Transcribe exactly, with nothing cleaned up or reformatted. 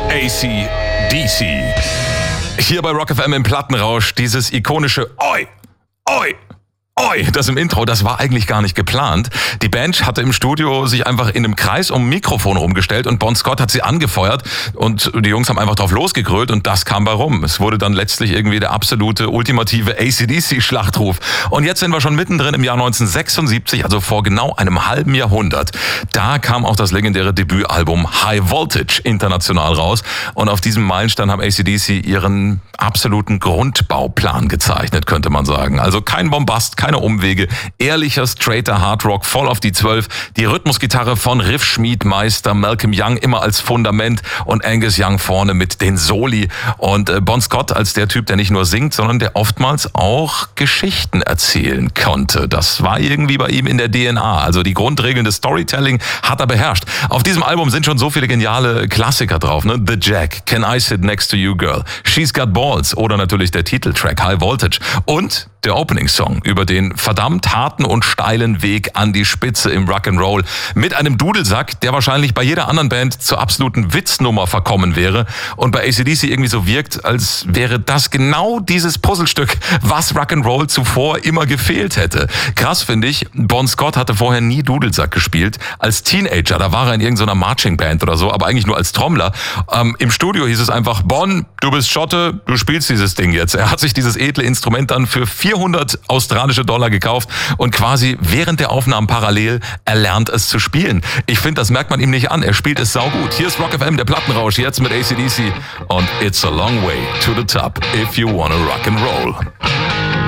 A C D C. Hier bei Rock F M im Plattenrausch, dieses ikonische Oi, Oi, Oi, das im Intro, das war eigentlich gar nicht geplant. Die Band hatte im Studio sich einfach in einem Kreis um ein Mikrofon rumgestellt und Bon Scott hat sie angefeuert und die Jungs haben einfach drauf losgegrölt und das kam bei rum. Es wurde dann letztlich irgendwie der absolute, ultimative A C D C-Schlachtruf. Und jetzt sind wir schon mittendrin im Jahr neunzehnhundertsechsundsiebzig, also vor genau einem halben Jahrhundert. Da kam auch das legendäre Debütalbum High Voltage international raus und auf diesem Meilenstein haben A C D C ihren absoluten Grundbauplan gezeichnet, könnte man sagen. Also kein Bombast, kein keine Umwege, ehrlicher, straighter Hardrock, voll auf die Zwölf, die Rhythmusgitarre von Riffschmiedmeister Malcolm Young immer als Fundament und Angus Young vorne mit den Soli und äh, Bon Scott als der Typ, der nicht nur singt, sondern der oftmals auch Geschichten erzählen konnte. Das war irgendwie bei ihm in der D N A, also die Grundregeln des Storytelling hat er beherrscht. Auf diesem Album sind schon so viele geniale Klassiker drauf, ne? The Jack, Can I Sit Next to You Girl, She's Got Balls oder natürlich der Titeltrack High Voltage und der Opening-Song über den verdammt harten und steilen Weg an die Spitze im Rock'n'Roll mit einem Dudelsack, der wahrscheinlich bei jeder anderen Band zur absoluten Witznummer verkommen wäre und bei A C D C irgendwie so wirkt, als wäre das genau dieses Puzzlestück, was Rock'n'Roll zuvor immer gefehlt hätte. Krass finde ich, Bon Scott hatte vorher nie Dudelsack gespielt. Als Teenager, da war er in irgendeiner Marching-Band oder so, aber eigentlich nur als Trommler. Ähm, Im Studio hieß es einfach, Bon, du bist Schotte, du spielst dieses Ding jetzt. Er hat sich dieses edle Instrument dann für vierhundert australische Dollar gekauft und quasi während der Aufnahmen parallel erlernt es zu spielen. Ich finde, das merkt man ihm nicht an. Er spielt es saugut. Hier ist Rock F M, der Plattenrausch, jetzt mit A C D C und It's a long way to the top if you wanna rock and roll.